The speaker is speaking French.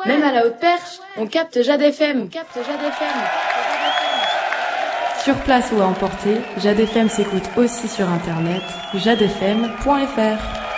Même à la haute perche, on capte Jade FM. Sur place ou à emporter, Jade FM s'écoute aussi sur internet, jadefm.fr.